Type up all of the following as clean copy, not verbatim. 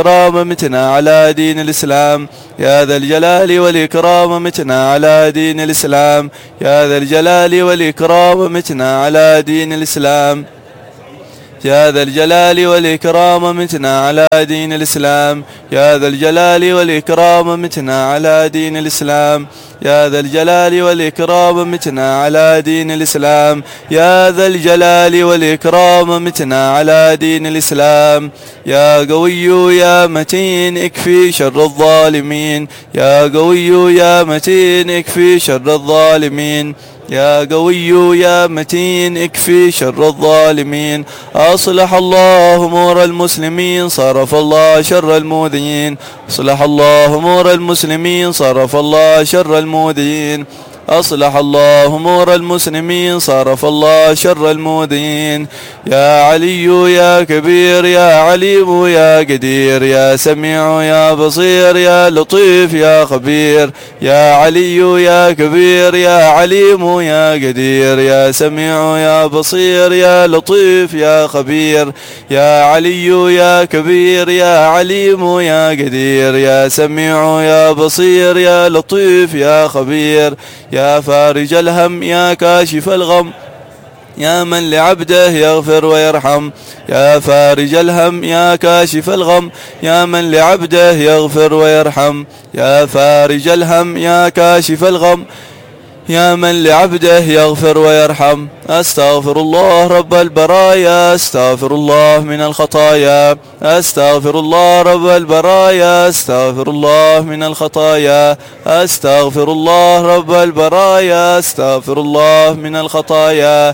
والإكرام متنا على دين الإسلام يا ذا الجلال والإكرام متنا على دين الإسلام يا ذا الجلال والإكرام متنا على دين الإسلام يا ذا الجلال والإكرام متنا على دين الإسلام يا ذا الجلال والإكرام متنا على دين الإسلام يا ذا الجلال والإكرام متنا على دين الإسلام يا ذا الجلال والإكرام متنا على دين الإسلام يا قوي يا متين اكفي شر الظالمين يا قوي يا متين اكفي شر الظالمين يا قوي يا متين اكفي شر الظالمين أصلح الله أمور المسلمين صرف الله شر المؤذين أصلح الله أمور المسلمين صرف الله شر المؤذين أصلح الله أمور المسلمين صرف الله شر المؤذين يا علي يا كبير يا عليم يا قدير يا سميع يا بصير يا لطيف يا خبير يا علي يا كبير يا عليم يا قدير يا سميع يا بصير يا لطيف يا خبير يا علي يا كبير يا عليم يا قدير يا سميع يا بصير يا لطيف يا خبير يا فارج الهم يا كاشف الغم يا من لعبده يغفر ويرحم يا فارج الهم يا كاشف الغم يا من لعبده يغفر ويرحم يا فارج الهم يا كاشف الغم يا من لعبده يغفر ويرحم أستغفر الله رب البرايا أستغفر الله من الخطايا أستغفر الله رب البرايا أستغفر الله من الخطايا أستغفر الله رب البرايا أستغفر الله من الخطايا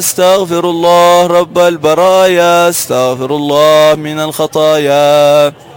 أستغفر الله رب البرايا أستغفر الله من الخطايا